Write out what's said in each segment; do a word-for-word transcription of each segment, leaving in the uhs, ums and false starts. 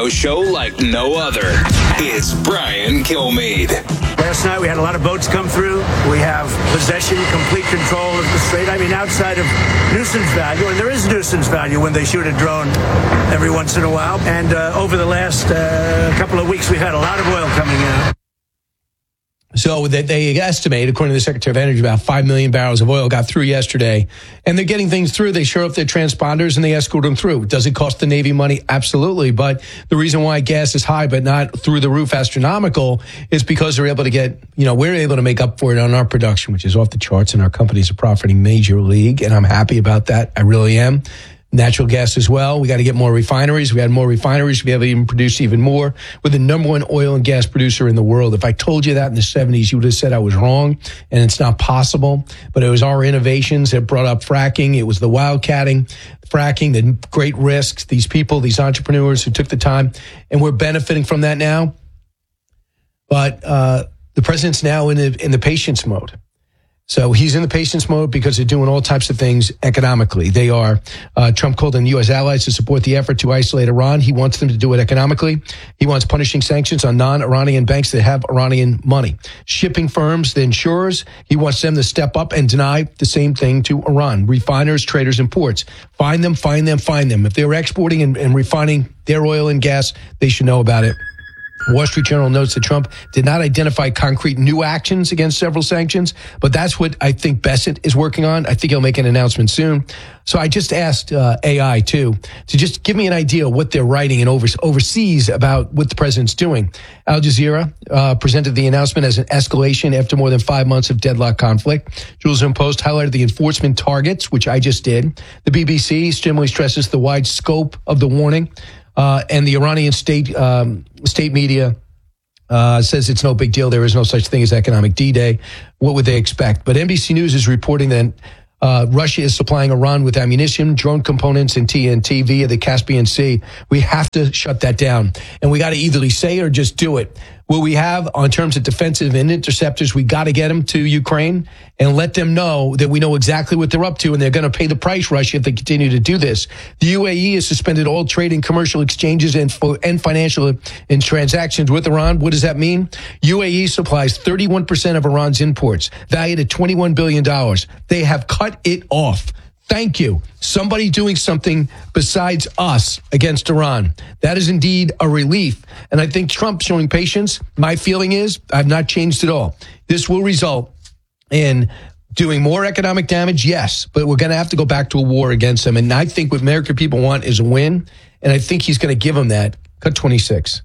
radio show like no other. It's Brian Kilmeade. Last night we had a lot of boats come through. We have possession, complete control of the strait. I mean, outside of nuisance value, and there is nuisance value when they shoot a drone every once in a while. And uh, over the last uh, couple of weeks, we've had a lot of oil coming in. So they, they estimate, according to the Secretary of Energy, about five million barrels of oil got through yesterday. And they're getting things through. They shore up their transponders and they escort them through. Does it cost the Navy money? Absolutely. But the reason why gas is high but not through the roof astronomical is because they're able to get, you know, we're able to make up for it on our production, which is off the charts, and our companies are profiting major league. And I'm happy about that. I really am. Natural gas as well. We got to get more refineries. We had more refineries. We have to even produce even more. We're the number one oil and gas producer in the world. If I told you that in the seventies, you would have said I was wrong, and it's not possible. But it was our innovations that brought up fracking. It was the wildcatting, fracking, the great risks, these people, these entrepreneurs who took the time, and we're benefiting from that now. But uh, the president's now in the, in the patience mode. So he's in the patience mode because they're doing all types of things economically. They are, uh, Trump called on U S allies to support the effort to isolate Iran. He wants them to do it economically. He wants punishing sanctions on non-Iranian banks that have Iranian money. Shipping firms, the insurers, he wants them to step up and deny the same thing to Iran. Refiners, traders, and ports. Find them, find them, find them. If they're exporting and, and refining their oil and gas, they should know about it. Wall Street Journal notes that Trump did not identify concrete new actions against several sanctions, but that's what I think Bessent is working on. I think he'll make an announcement soon. So I just asked uh, A I, too, to just give me an idea of what they're writing and over, overseas about what the president's doing. Al Jazeera uh, presented the announcement as an escalation after more than five months of deadlock conflict. Jerusalem Post highlighted the enforcement targets, which I just did. The B B C similarly stresses the wide scope of the warning. Uh, and the Iranian state um, state media uh, says it's no big deal. There is no such thing as economic D-Day. What would they expect? But N B C News is reporting that uh, Russia is supplying Iran with ammunition, drone components, and T N T via the Caspian Sea. We have to shut that down. And we got to either say it or just do it. What we have on terms of defensive and interceptors, we got to get them to Ukraine and let them know that we know exactly what they're up to, and they're going to pay the price, Russia, if they continue to do this. The U A E has suspended all trade and commercial exchanges and, and financial and transactions with Iran. What does that mean? U A E supplies thirty-one percent of Iran's imports, valued at twenty-one billion dollars. They have cut it off. Thank you. Somebody doing something besides us against Iran. That is indeed a relief. And I think Trump showing patience, my feeling is, I've not changed at all. This will result in doing more economic damage, yes, but we're going to have to go back to a war against them. And I think what American people want is a win, and I think he's going to give them that. Cut twenty-six.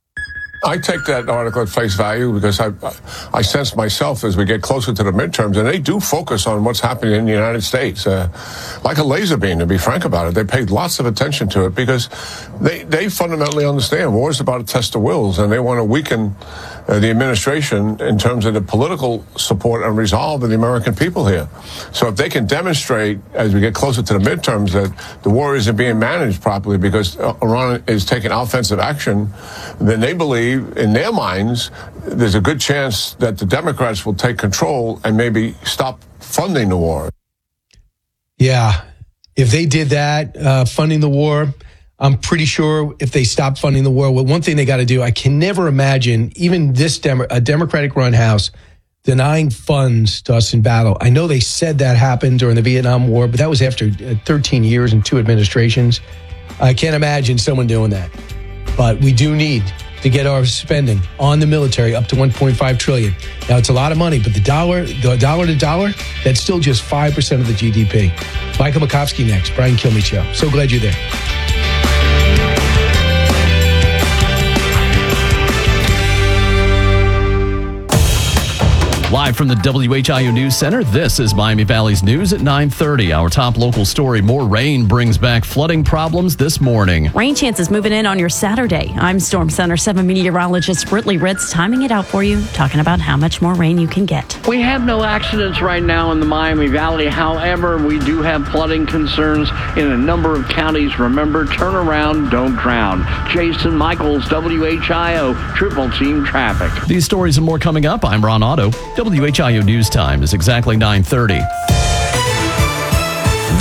I take that article at face value because I I sense myself as we get closer to the midterms, and they do focus on what's happening in the United States, uh, like a laser beam, to be frank about it. They paid lots of attention to it because they, they fundamentally understand war is about a test of wills, and they want to weaken uh, the administration in terms of the political support and resolve of the American people here. So if they can demonstrate, as we get closer to the midterms, that the war isn't being managed properly because Iran is taking offensive action, then they believe in their minds, there's a good chance that the Democrats will take control and maybe stop funding the war. Yeah, if they did that, uh, funding the war, I'm pretty sure if they stop funding the war, well, one thing they got to do, I can never imagine even this Demo- a Democratic-run House denying funds to us in battle. I know they said that happened during the Vietnam War, but that was after thirteen years and two administrations. I can't imagine someone doing that. But we do need to get our spending on the military up to one point five trillion dollars. Now, it's a lot of money, but the dollar, the dollar to dollar, that's still just five percent of the G D P. Michael Makovsky next. Brian Kilmeade Show. So glad you're there. Live from the W H I U News Center, this is Miami Valley's News at nine thirty. Our top local story, more rain brings back flooding problems this morning. Rain chances moving in on your Saturday. I'm Storm Center seven meteorologist Britley Ritz, timing it out for you, talking about how much more rain you can get. We have no accidents right now in the Miami Valley. However, we do have flooding concerns in a number of counties. Remember, turn around, don't drown. Jason Michaels, W H I O, Triple Team Traffic. These stories and more coming up. I'm Ron Otto. W H I O News Time is exactly nine thirty.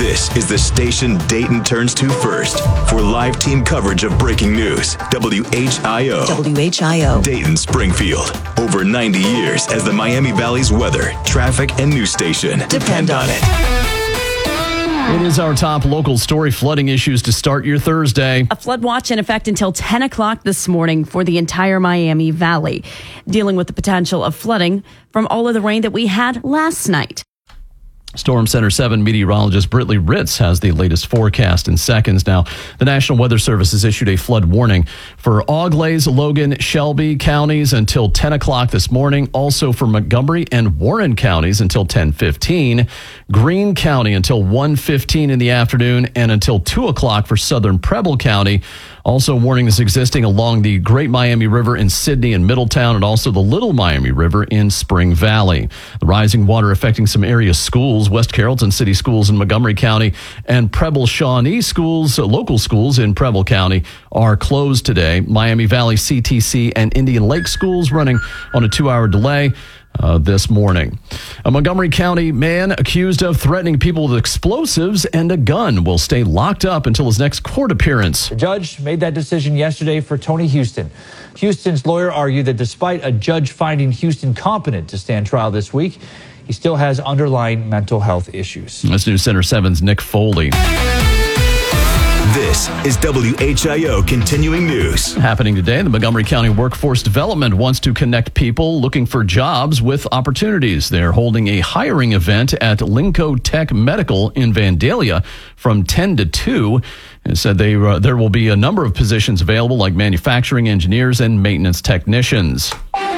This is the station Dayton turns to first for live team coverage of breaking news. W H I O. W H I O. Dayton Springfield. Over ninety years as the Miami Valley's weather, traffic, and news station. Depend on it. It is our top local story, flooding issues to start your Thursday. A flood watch in effect until ten o'clock this morning for the entire Miami Valley, dealing with the potential of flooding from all of the rain that we had last night. Storm Center seven meteorologist Britley Ritz has the latest forecast in seconds. Now, the National Weather Service has issued a flood warning for Auglaize, Logan, Shelby counties until ten o'clock this morning. Also for Montgomery and Warren counties until ten fifteen. Greene County until one fifteen in the afternoon and until two o'clock for southern Preble County. Also, warning is existing along the Great Miami River in Sidney and Middletown, and also the Little Miami River in Spring Valley. The rising water affecting some area schools, West Carrollton City Schools in Montgomery County and Preble Shawnee Schools, local schools in Preble County, are closed today. Miami Valley C T C and Indian Lake Schools running on a two-hour delay. Uh, this morning. A Montgomery County man accused of threatening people with explosives and a gun will stay locked up until his next court appearance. The judge made that decision yesterday for Tony Houston. Houston's lawyer argued that despite a judge finding Houston competent to stand trial this week, he still has underlying mental health issues. That's News Center seven's Nick Foley. This is W H I O Continuing News. Happening today, the Montgomery County Workforce Development wants to connect people looking for jobs with opportunities. They're holding a hiring event at Linco Tech Medical in Vandalia from ten to two. It said they, uh, there will be a number of positions available like manufacturing engineers and maintenance technicians.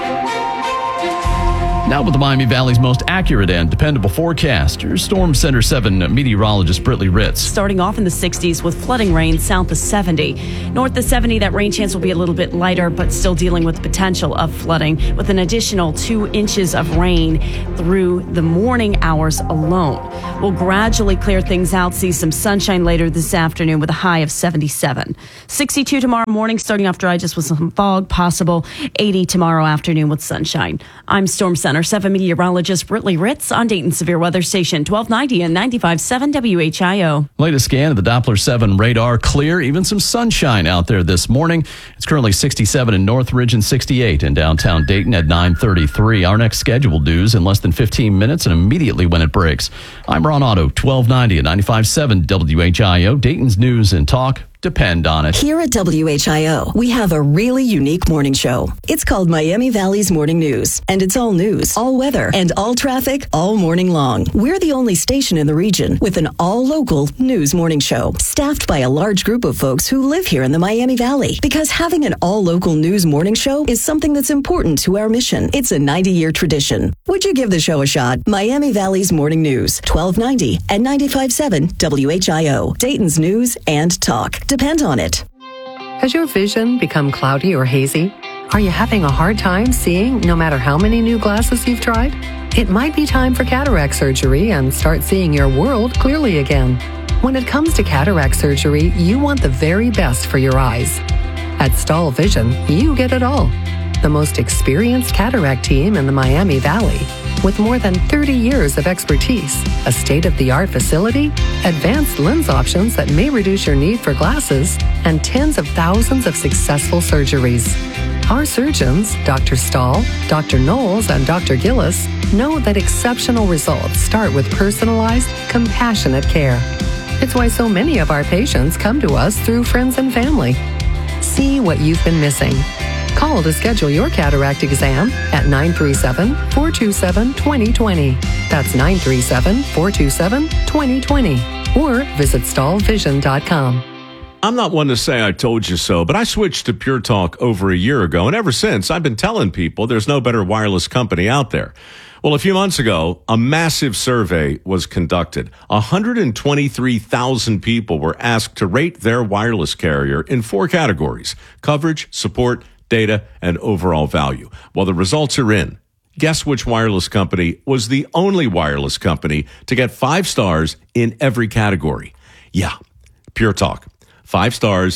Now with the Miami Valley's most accurate and dependable forecast, your Storm Center seven meteorologist Britley Ritz. Starting off in the sixties with flooding rain south of seventy. North of seventy, that rain chance will be a little bit lighter, but still dealing with the potential of flooding with an additional two inches of rain through the morning hours alone. We'll gradually clear things out, see some sunshine later this afternoon with a high of seventy-seven. sixty-two tomorrow morning, starting off dry just with some fog possible. eighty tomorrow afternoon with sunshine. I'm Storm Center seven meteorologist Britley Ritz on Dayton Severe Weather Station twelve ninety and ninety-five point seven W H I O. Latest scan of the Doppler seven radar, clear, even some sunshine out there this morning. It's currently sixty-seven in Northridge and sixty-eight in downtown Dayton at nine thirty-three. Our next scheduled news in less than fifteen minutes and immediately when it breaks. I'm Ron Otto, twelve ninety and ninety-five point seven W H I O, Dayton's news and talk. Depend on it. Here at W H I O, we have a really unique morning show. It's called Miami Valley's Morning News, and it's all news, all weather, and all traffic all morning long. We're the only station in the region with an all-local news morning show, staffed by a large group of folks who live here in the Miami Valley. Because having an all-local news morning show is something that's important to our mission. It's a ninety-year tradition. Would you give the show a shot? Miami Valley's Morning News, twelve ninety and ninety-five point seven W H I O, Dayton's news and talk. Depend on it. Has your vision become cloudy or hazy? Are you having a hard time seeing no matter how many new glasses you've tried? It might be time for cataract surgery and start seeing your world clearly again. When it comes to cataract surgery, you want the very best for your eyes. At Stahl Vision, you get it all. The most experienced cataract team in the Miami Valley. With more than thirty years of expertise, a state-of-the-art facility, advanced lens options that may reduce your need for glasses, and tens of thousands of successful surgeries. Our surgeons, Doctor Stahl, Doctor Knowles, and Doctor Gillis, know that exceptional results start with personalized, compassionate care. It's why so many of our patients come to us through friends and family. See what you've been missing. Call to schedule your cataract exam at nine three seven, four two seven, two zero two zero. That's nine three seven, four two seven, two zero two zero. Or visit stahl vision dot com. I'm not one to say I told you so, but I switched to Pure Talk over a year ago, and ever since, I've been telling people there's no better wireless company out there. Well, a few months ago, a massive survey was conducted. one hundred twenty-three thousand people were asked to rate their wireless carrier in four categories: coverage, support, data, and overall value. Well, the results are in. Guess which wireless company was the only wireless company to get five stars in every category? Yeah, Pure Talk. Five stars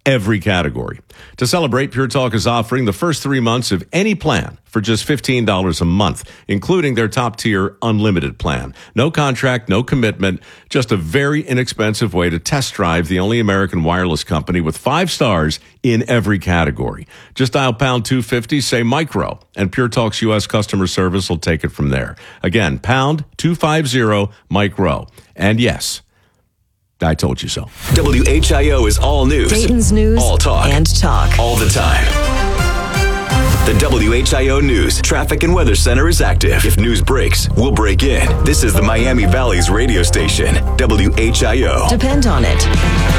every category. To celebrate, Pure Talk is offering the first three months of any plan for just fifteen dollars a month, including their top-tier unlimited plan. No contract, no commitment, just a very inexpensive way to test drive the only American wireless company with five stars in every category. Just dial pound two fifty, say micro, and Pure Talk's U S customer service will take it from there. Again, pound two fifty, micro. And yes, I told you so. W H I O is all news. Dayton's news. All talk. And talk. All the time. The W H I O News Traffic and Weather Center is active. If news breaks, we'll break in. This is the Miami Valley's radio station, W H I O. Depend on it.